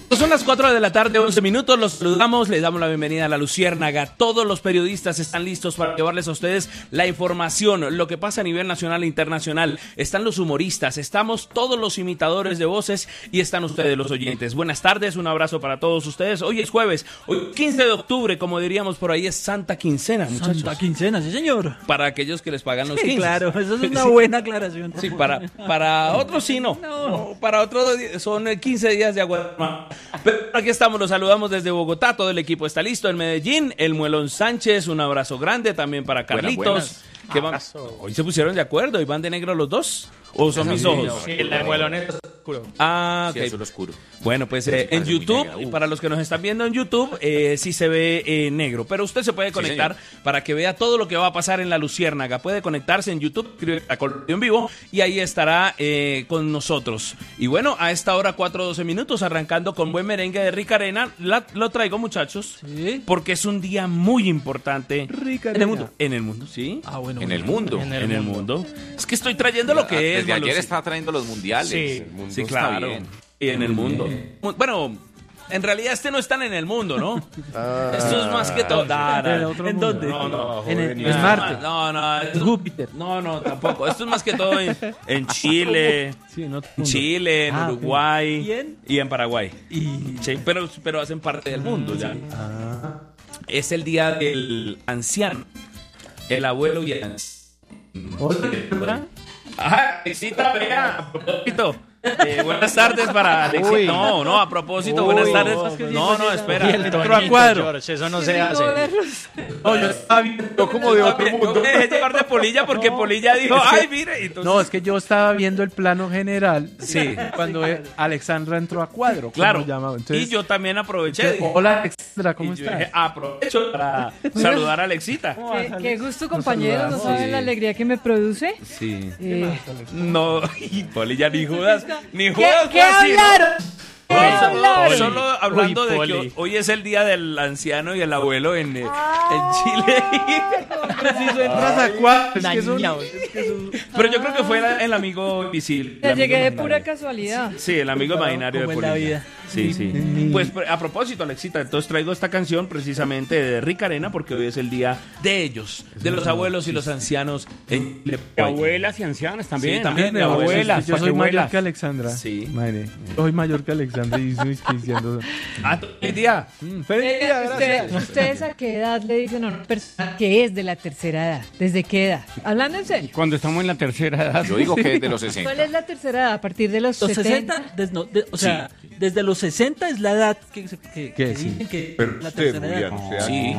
Son las 4 de la tarde, 11 minutos, los saludamos, les damos la bienvenida a La Luciérnaga. Todos los periodistas están listos para llevarles a ustedes la información, lo que pasa a nivel nacional e internacional. Están los humoristas, estamos todos los imitadores de voces y están ustedes los oyentes. Buenas tardes, un abrazo para todos ustedes. Hoy es jueves, hoy 15 de octubre, como diríamos por ahí, es Santa Quincena, muchachos. Santa Quincena, sí señor. Para aquellos que les pagan los 15. Claro, eso es una buena aclaración. Sí, para otros sí no. Para otros son 15 días de agua. Pero aquí estamos, los saludamos desde Bogotá, todo el equipo está listo, en Medellín, el Muelón Sánchez, un abrazo grande también para Carlitos. Buenas. Hoy se pusieron de acuerdo y van de negro los dos. ¿O son mis ojos? Sí, el Muelón es oscuro. Ah, sí, ok. azul oscuro. Bueno, pues en YouTube, y para los que nos están viendo en YouTube, sí se ve negro. Pero usted se puede conectar para que vea todo lo que va a pasar en La Luciérnaga. Puede conectarse en YouTube, escribe a Colombia en Vivo, y ahí estará con nosotros. Y bueno, a esta hora 4:12 minutos, arrancando con buen merengue de Rica Arena. Lo traigo, muchachos, ¿Sí? porque es un día muy importante en el mundo. En el mundo, ¿sí? Ah, bueno. En el mundo. En el mundo. Es que estoy trayendo lo que es. Desde ayer Malucito. está trayendo los mundiales. Sí, El mundo sí, está claro. bien. Y en el mundo. Bueno, en realidad no están en el mundo, ¿no? Esto es más que todo. ¿En dónde? No, en esto es Marte. más- No, esto- Júpiter. No, tampoco. Esto es más que todo en Chile. Sí, en otro En mundo. Chile, en Ah, ok. Uruguay y en Paraguay. Y... Sí, pero hacen parte del mundo ya. Es el día del anciano, el abuelo y el anciano. Ajá, Alexita, vea, a propósito. Buenas tardes para Alexita. No, a propósito, buenas tardes. No, espera. entró a cuadro. George, eso no se hace. No, yo estaba viendo como de otro mundo. Yo me dejé llevar de Polilla porque Polilla dijo, ay, mire. Entonces, No, es que yo estaba viendo el plano general. Sí. Cuando Alexandra entró a cuadro. claro. como llamaba. Entonces, Y yo también aproveché. dije, hola, Alexandra, ¿cómo y yo estás? dije, aprovecho para saludar a Alexita. Qué gusto, compañeros. ¿No saben Sí. la alegría que me produce? Sí. No, y Polilla ni Judas. Ni ¿Qué, Judas qué fue así, ¿no? hablaron? ¿Qué hablaron? Solo hablando Uy, de Poli. que hoy es el día del anciano y el abuelo en Chile. Preciso, entras a cuadro. Es que son- Pero yo creo que fue el amigo invisible. Ya el amigo llegué de imaginario. pura casualidad. Sí, el amigo imaginario de como en la Polilla. vida. Sí. Pues a propósito, Alexita, entonces traigo esta canción precisamente de Rica Arena porque hoy es el día de ellos, de los abuelos y los ancianos en Chile. Abuelas y ancianas también. Sí, también, Mi abuela, abuelas. Yo soy mayor abuelas. que Alexandra. Sí. Madre, soy mayor que Alexandra y soy cristiano. El día. Feliz día, gracias. ¿Ustedes a qué edad le dicen a una persona que es de la tercera edad? ¿Desde qué edad? Hablando en serio. Cuando estamos en la tercera edad. Yo digo que es de los 60. ¿Cuál es la tercera edad? ¿A partir de los Los 70? 60, o sea, desde los 60 es la edad que sí. dicen que Pero la usted, tercera edad. Julián, Sí.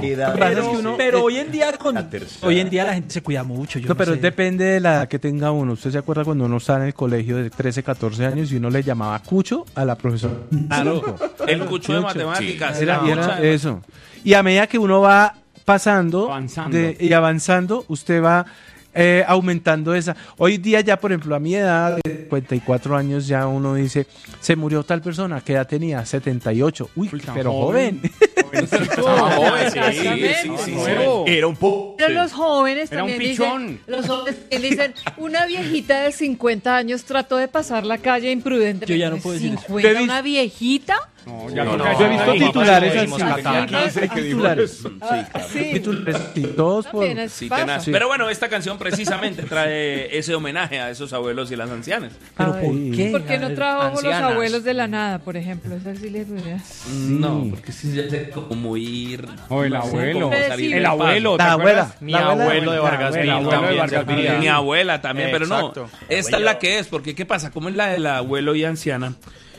Pero hoy en día tercera. hoy en día la gente se cuida mucho. Yo No, pero sé. depende de la edad que tenga uno. ¿Usted se acuerda cuando uno estaba en el colegio de 13, 14 años y uno le llamaba cucho a la profesora? Claro, el cucho de matemáticas. Era, la y era cucha de- eso. Y a medida que uno va pasando Avanzando. y avanzando, usted va aumentando esa. Hoy día ya, por ejemplo, a mi edad de 54 años, ya uno dice, se murió tal persona, ¿qué edad tenía? 78. Uy, Uy, tan pero joven. joven. Ah, joven, sí, Exactamente. Nuevo. Era un poco. Pero los jóvenes Era un también pichón. dicen, los jóvenes también dicen, una viejita de 50 años trató de pasar la calle imprudente. Yo ya no puedo decir eso. 50, Yo he visto- una viejita. No, No, ya no, toca- Yo he visto Ahí titulares dimos así. caca. Dice que dijo Titulares. eso. Sí, Titulares, y todos por... también es Sí, pasa. tenaz. Sí. Pero bueno, esta canción precisamente trae ese homenaje a esos abuelos y las ancianas. ¿Pero por Ay. qué? ¿Por qué A no ver, trabajamos los ancianas. abuelos de la nada, por ejemplo? Esa sí le podría... No, porque sí ya es como muy... O el no sé, abuelo. como salir El del abuelo. ¿te La abuela. acuerdas? Mi abuelo de Vargas El Villa. abuelo de También Vargas servía. Villa. Mi abuela también, pero no. Exacto. Esta es la que es, porque ¿qué pasa? Como es la del abuelo y anciana,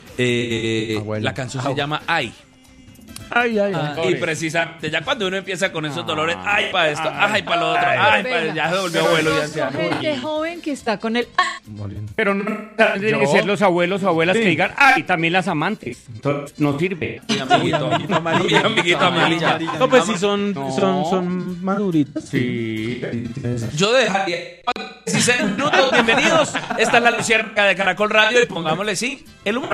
Abuelo. la canción se llama Ay. Ay, ay, Ah. ay. Y precisamente ya cuando uno empieza con esos dolores, ay para esto, ay para lo otro, ay para ya se volvió abuelo y anciano. Gente joven que está con el... Pero no tienen que ser los abuelos o abuelas que digan, ay, también las amantes. Entonces, no sirve. Mi amiguito, mi amiguito amarilla. No, pues sí, son maduritos. Sí. Yo dejaría 16 minutos, bienvenidos. Esta es la Luciérnaga de Caracol Radio y pongámosle sí, el humor.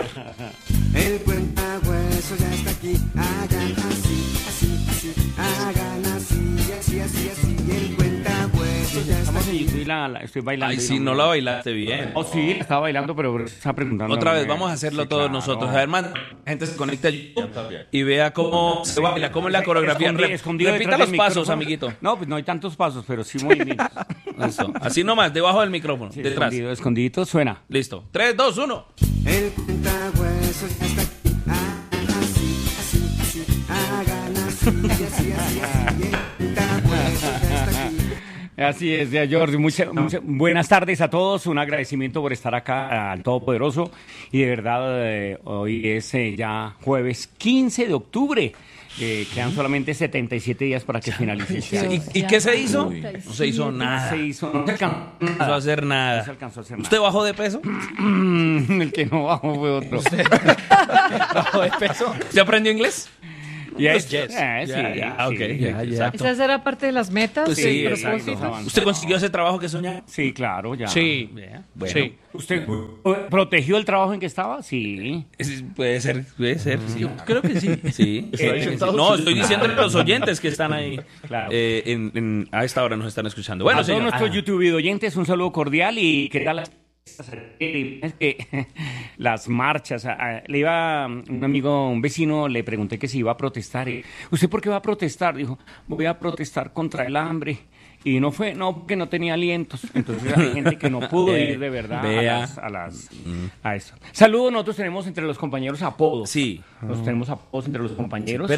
El cuentahueso ya está aquí, hagan así, así, así, hagan así, así, así, así, el cuentahueso ya está aquí, estoy bailando. Ay, y si no la bailaste bien. Oh, sí, la estaba bailando, pero estaba preguntando. Otra vez, vamos a hacerlo Sí, todos claro. nosotros. A ver, man, la gente se conecta a YouTube y vea cómo se baila, cómo es la coreografía. Escondido Repita detrás los del pasos, micrófono. amiguito. No, pues no hay tantos pasos, pero sí movimientos. Eso. Así nomás, debajo del micrófono, Sí, detrás. escondidito suena. Listo. 3, 2, 1. El cuentahuesos ya está aquí. Así, hagan así, así. El cuentahuesos ya está aquí. Así es, ya George. Muchas buenas tardes a todos. Un agradecimiento por estar acá al Todopoderoso. Y de verdad, hoy es ya jueves 15 de octubre. Quedan solamente 77 días para que finalice este año. ¿Y qué se hizo? Ya. No se hizo nada. Se hizo, no se alcanzó No se va a hacer nada. No se alcanzó a hacer nada. ¿Usted bajó de peso? El que no bajó fue otro. ¿Bajó de peso? ¿Usted aprendió inglés? Yes. Yes. Sí, Ya, ok, sí. ya. Exacto. ¿Esa será parte de las metas? Pues del sí, propósito? exacto. ¿Usted consiguió ese trabajo que soñaba? Sí, claro, ya. Sí. Bueno, Sí. ¿Usted protegió el trabajo en que estaba? Sí. puede ser, sí. Yo creo que sí. Sí. No, estoy diciendo a los oyentes que están ahí. Claro. A esta hora nos están escuchando. Bueno, a todos señor. nuestros YouTube oyentes, un saludo cordial y qué tal es que las marchas. Le iba un amigo, un vecino, le pregunté que si iba a protestar. ¿Usted por qué va a protestar? Dijo, voy a protestar contra el hambre. Y no fue, no, porque no tenía alientos. Entonces hay gente que no pudo ir de verdad Vea. a eso. Saludos, nosotros tenemos entre los compañeros apodos. Sí. Nosotros tenemos apodos entre los compañeros.